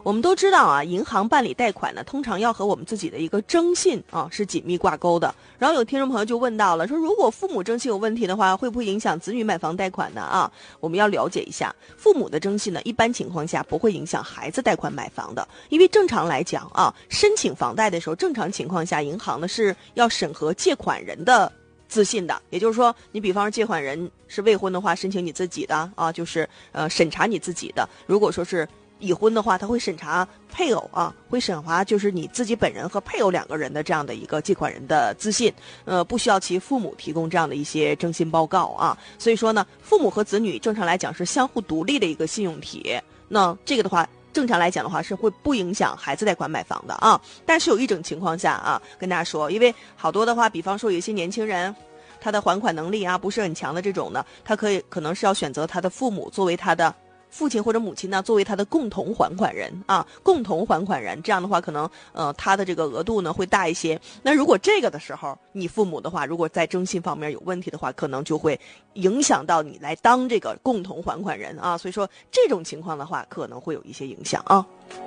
我们都知道啊，银行办理贷款呢，通常要和我们自己的一个征信啊是紧密挂钩的。然后有听众朋友就问到了，说如果父母征信有问题的话，会不会影响子女买房贷款呢？啊，我们要了解一下，父母的征信呢，一般情况下不会影响孩子贷款买房的，因为正常来讲啊，申请房贷的时候，正常情况下，银行呢是要审核借款人的自信的，也就是说，你比方说借款人是未婚的话，申请你自己的啊，就是审查你自己的。如果说是已婚的话，他会审查配偶啊，会审查就是你自己本人和配偶两个人的这样的一个借款人的自信，不需要其父母提供这样的一些征信报告啊。所以说呢，父母和子女正常来讲是相互独立的一个信用体。那这个的话，正常来讲的话是会不影响孩子贷款买房的啊。但是有一种情况下啊，跟大家说，因为好多的话，比方说有一些年轻人，他的还款能力啊不是很强的这种呢，他可能是要选择他的父母作为他的父亲或者母亲呢，作为他的共同还款人啊，共同还款人，这样的话可能他的这个额度呢会大一些。那如果这个的时候，你父母的话，如果在征信方面有问题的话，可能就会影响到你来当这个共同还款人啊。所以说这种情况的话，可能会有一些影响啊。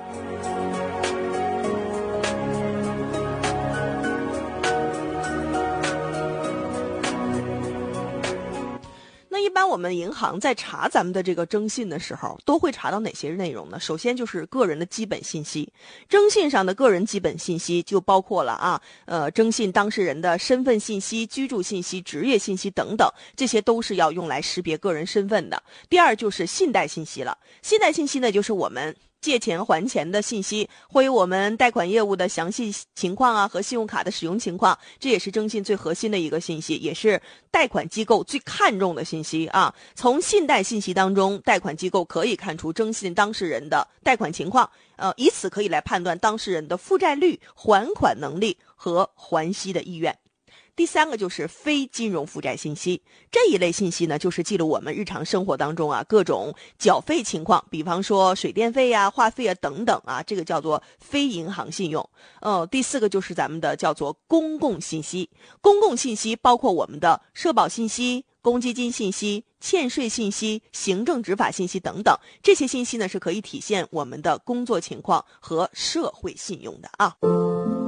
那一般我们银行在查咱们的这个征信的时候，都会查到哪些内容呢？首先就是个人的基本信息，征信上的个人基本信息就包括了征信当事人的身份信息、居住信息、职业信息等等，这些都是要用来识别个人身份的。第二就是信贷信息了，信贷信息呢就是我们借钱还钱的信息，会有我们贷款业务的详细情况啊和信用卡的使用情况，这也是征信最核心的一个信息，也是贷款机构最看重的信息啊。从信贷信息当中，贷款机构可以看出征信当事人的贷款情况，以此可以来判断当事人的负债率、还款能力和还息的意愿。第三个就是非金融负债信息，这一类信息呢，就是记录我们日常生活当中啊各种缴费情况，比方说水电费啊、话费啊等等啊，这个叫做非银行信用。第四个就是咱们的叫做公共信息，公共信息包括我们的社保信息、公积金信息、欠税信息、行政执法信息等等，这些信息呢是可以体现我们的工作情况和社会信用的啊。